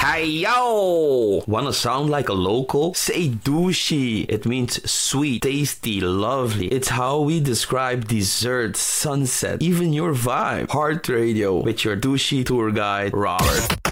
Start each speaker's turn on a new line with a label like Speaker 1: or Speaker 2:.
Speaker 1: Hey yo! Wanna sound like a local? Say douchey. It means sweet, tasty, lovely. It's how we describe dessert, sunset, even your vibe. Heart Radio with your douchey tour guide, Robert.